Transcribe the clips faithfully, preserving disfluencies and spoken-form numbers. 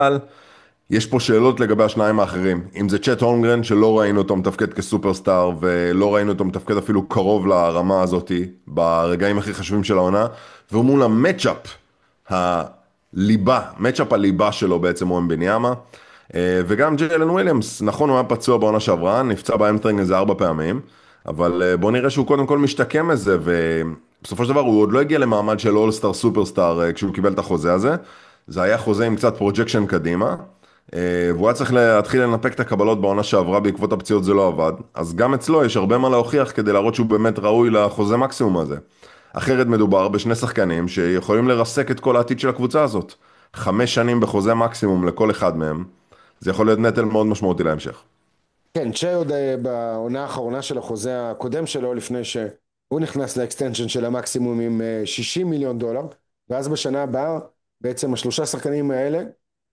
אבל יש פה שאלות לגבי השניים האחרים. אם זה צ'ט הולמגרן, שלא ראינו אותו מתפקד כסופרסטאר, ולא ראינו אותו מתפקד אפילו קרוב לרמה הזאתי, ברגעים הכי חשובים של העונה, והוא מול המצ'אפ, הליבה, מצ'אפ הליבה שלו בעצם הוא אמבניאמה. אה, וגם ג'יילן וויליאמס, נכון הוא היה פצוע בעונה שעברה, נפצע באמסטרינג איזה ארבע פעמים, אבל אה, בוא נראה שהוא קודם כל משתקם מזה, ובסופו של דבר הוא עוד לא הגיע למעמד של אולסטאר סופרסטאר אה, כשהוא קיבל את החוזה הזה. זה היה חוזה עם קצת פרוג'קשן קדימה, אה, והוא היה צריך להתחיל לנפק את הקבלות בעונה שעברה, בעקבות הפציעות זה לא עבד, אז גם אצלו יש הרבה מה להוכיח כדי להראות שהוא באמת ראוי לחוזה מקסימום הזה. אחרת מדובר בשני שחקנים שיכולים לרסק את כל העתיד של הקבוצה הזאת. חמש שנים בחוזה מקסימום לכל אחד מהם, זה יכול להיות נטל מאוד משמעותי להמשך. כן, צ'ה עוד אה, בעונה האחרונה של החוזה הקודם שלו, לפני שהוא נכנס לאקסטנשן של המקסימום עם אה, שישים מיליון דולר, ואז בשנה הבאה, בעצם השלושה שחקנים האלה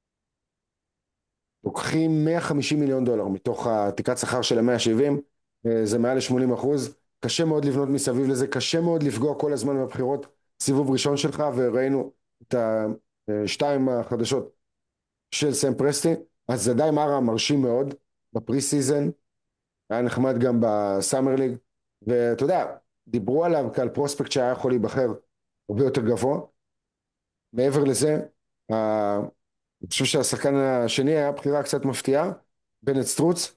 לוקחים מאה וחמישים מיליון דולר מתוך התקרת שכר של ה-מאה שבעים, אה, זה מעל ל-שמונים אחוז, קשה מאוד לבנות מסביב לזה, קשה מאוד לפגוע כל הזמן בבחירות סיבוב ראשון שלך, וראינו את השתיים החדשות של סם פרסטי, אז זה די מראה מרשים מאוד בפרי סיזן, היה נחמד גם בסאמר ליג, ואתה יודע, דיברו עליו כעל פרוספקט שהיה יכול להיבחר הרבה יותר גבוה. מעבר לזה, ה- אני חושב שהשחקן השני היה בחירה קצת מפתיעה, בנט סטרוץ,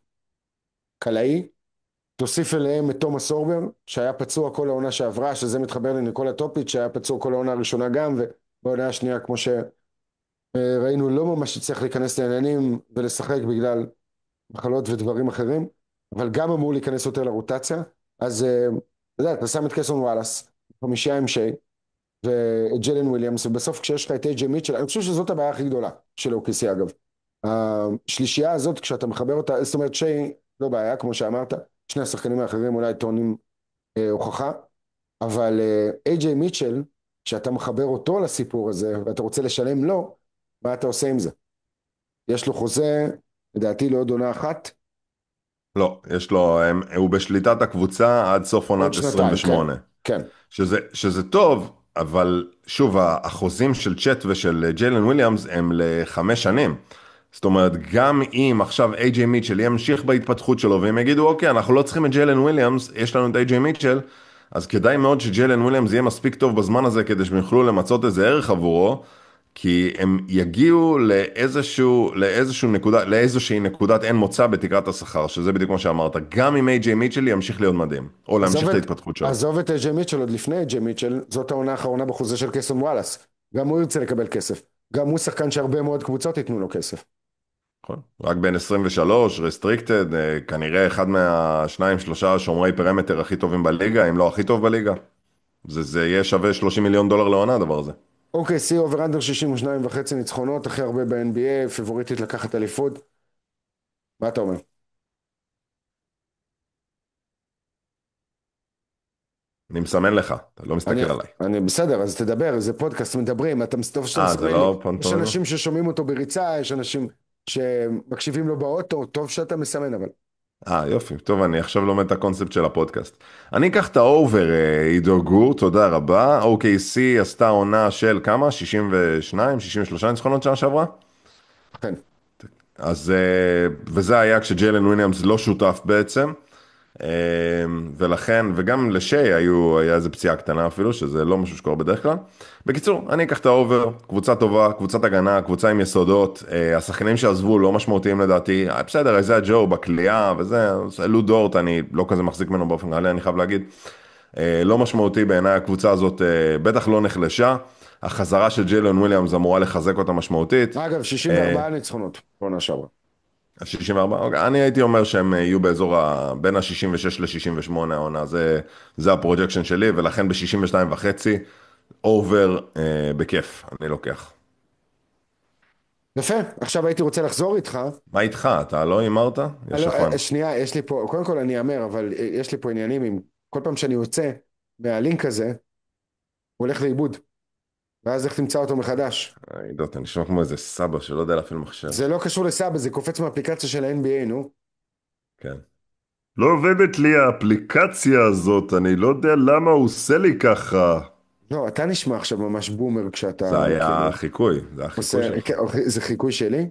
קלעי, תוסיף אליהם את תומאס אורבר, שהיה פצוע כל העונה שעברה, שזה מתחבר לניקולה טופיץ', שהיה פצוע כל העונה הראשונה גם, ובעונה השנייה, כמו שראינו, לא ממש הצליח להיכנס לעניינים ולשחק בגלל מחלות ודברים אחרים, אבל גם אמור להיכנס יותר לרוטציה. אז אה, אתה יודע, אתה שם את קסון וואלאס, חמישייה עם שי, ואת ג'לן וויליאמס, ובסוף כשיש לך את איי ג'יי מיטשל, אני חושב שזאת הבעיה הכי גדולה של או קי סי אגב. השלישייה הזאת, כשאתה מחבר אותה, זאת אומרת שי לא בעיה, כמו שאמרת, שני השחקנים האחרים אולי טוענים אה, הוכחה, אבל אה, איי ג'יי מיטשל, כשאתה מחבר אותו לסיפור הזה, ואתה רוצה לשלם לו, מה אתה עושה עם זה? יש לו חוזה, לדעתי לעוד עונה אחת, לא, יש לו, הם, הוא בשליטת הקבוצה עד סוף עוד עונת שנתיים, כן, עשרים ושמונה. כן. שזה, שזה טוב, אבל שוב, החוזים של צ'ט ושל ג'יילן וויליאמס הם לחמש שנים. זאת אומרת, גם אם עכשיו איי-ג'יי מיטשל ימשיך בהתפתחות שלו, והם יגידו, אוקיי, אנחנו לא צריכים את ג'יילן וויליאמס, יש לנו את איי-ג'יי מיטשל, אז כדאי מאוד שג'יילן וויליאמס יהיה מספיק טוב בזמן הזה, כדי שהם יוכלו למצות איזה ערך עבורו, כי הם יגיעו לאיזשהו, לאיזשהו נקודה, לאיזושהי נקודת אין מוצא בתקרת השכר, שזה בדיוק מה שאמרת, גם אם איי-ג'יי מיטשל ימשיך להיות מדהים, או עזוב להמשיך את את, ההתפתחות שלו. עזוב את ג'יי מיטשל, עוד לפני ג'יי מיטשל, זאת העונה האחרונה בחוזה של קסון וואלאס. גם הוא ירצה לקבל כסף. גם הוא שחקן שהרבה מאוד קבוצות ייתנו לו כסף. נכון. רק בין עשרים ושלוש, רסטריקטד, כנראה אחד מהשניים שלושה שומרי פרמטר הכי טובים בליגה, אם לא הכי טוב בליגה. זה, זה יהיה שווה שלושים מיליון דולר לעונה הדבר הזה. אוקיי, סי אובר אנדר שישים ושתיים וחצי ניצחונות, הכי הרבה ב-אן בי איי, פיבוריטית לקחת אליפות. מה אתה אומר? אני מסמן לך, אתה לא אני, מסתכל עליי. אני בסדר, אז תדבר, זה פודקאסט, מדברים, אתה טוב שאתה אה, זה מסמן לי. לא יש פנטומימה? אנשים ששומעים אותו בריצה, יש אנשים שמקשיבים לו באוטו, טוב שאתה מסמן, אבל. אה, יופי. טוב, אני עכשיו לומד את הקונספט של הפודקאסט. אני אקח את האובר, אה, עידו גור, תודה רבה. או קיי סי עשתה עונה של כמה? שישים ושתיים, שישים ושלוש ניצחונות שנה שעברה? כן. אז, אה, וזה היה כשג'יילן וויליאמס לא שותף בעצם. אה, ולכן, וגם לשי היו, היה איזה פציעה קטנה אפילו, שזה לא משהו שקורה בדרך כלל. בקיצור, אני אקח את האובר, קבוצה טובה, קבוצת הגנה, קבוצה עם יסודות, אה, השחקנים שעזבו לא משמעותיים לדעתי, אה, בסדר, איזה ג'ו בקליעה וזה, לו דורט, אני לא כזה מחזיק ממנו באופן כללי, אני חייב להגיד, אה, לא משמעותי בעיניי הקבוצה הזאת, אה, בטח לא נחלשה, החזרה של ג'יילן וויליאמס אמורה לחזק אותה משמעותית. אגב, שישים אה, וארבע ניצחונות, בעונה שעברה. ה-שישים וארבע, אוקיי. אני הייתי אומר שהם יהיו באזור ה... בין ה-שישים ושש ל-שישים ושמונה העונה, זה, זה הפרוג'קשן שלי, ולכן ב-שישים ושתיים וחצי, אובר אה, בכיף, אני לוקח. יפה, עכשיו הייתי רוצה לחזור איתך. מה איתך? אתה לא הימרת? יש לא, שחמן. אה, שנייה, יש לי פה, קודם כל אני אאמר, אבל אה, יש לי פה עניינים עם, כל פעם שאני יוצא מהלינק הזה, הוא הולך לאיבוד, ואז איך תמצא אותו מחדש. עידו, אתה נשמע כמו איזה סבא שלא יודע להפעיל מחשב. זה לא קשור לסאבה, זה קופץ מאפליקציה של ה-אן בי איי, נו. כן. לא עובדת לי האפליקציה הזאת, אני לא יודע למה הוא עושה לי ככה. לא, אתה נשמע עכשיו ממש בומר כשאתה זה היה כאילו חיקוי, זה היה חיקוי עושה, שלך. כן, זה חיקוי שלי?